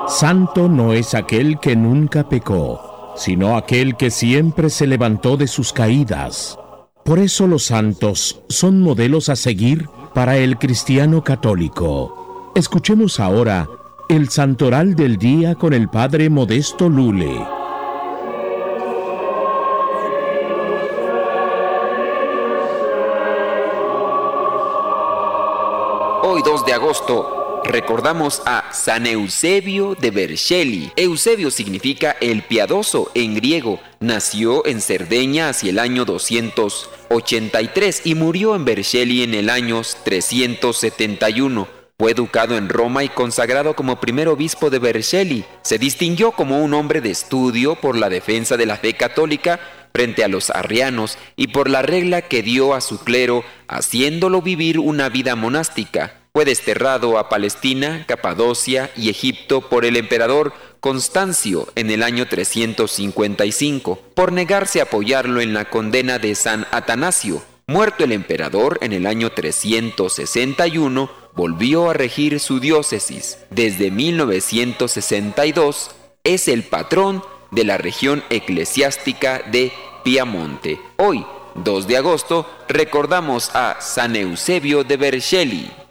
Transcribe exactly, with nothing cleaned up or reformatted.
Santo no es aquel que nunca pecó, sino aquel que siempre se levantó de sus caídas. Por eso los santos son modelos a seguir para el cristiano católico. Escuchemos ahora el santoral del día con el Padre Modesto Lule. Hoy, dos de agosto, recordamos a San Eusebio de Vercelli. Eusebio significa el piadoso en griego. Nació en Cerdeña hacia el año doscientos ochenta y tres y murió en Vercelli en el año trescientos setenta y uno. Fue educado en Roma y consagrado como primer obispo de Vercelli. Se distinguió como un hombre de estudio por la defensa de la fe católica frente a los arrianos y por la regla que dio a su clero, haciéndolo vivir una vida monástica. Fue desterrado a Palestina, Capadocia y Egipto por el emperador Constancio en el año trescientos cincuenta y cinco, por negarse a apoyarlo en la condena de San Atanasio. Muerto el emperador en el año trescientos sesenta y uno, volvió a regir su diócesis. Desde mil novecientos sesenta y dos es el patrón de la región eclesiástica de Piamonte. Hoy, dos de agosto, recordamos a San Eusebio de Vercelli.